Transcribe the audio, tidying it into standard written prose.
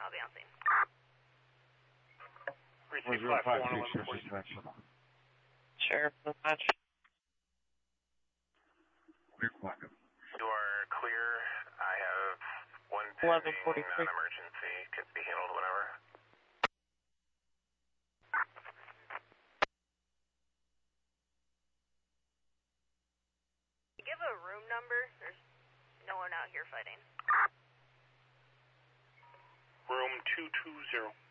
I'll be on scene. Receive 541 Sure, much. Clear Quantum. You are clear. I have one 11:43. non-emergency. Could be handled whenever. Give a room number. There's no one out here fighting. Room 220.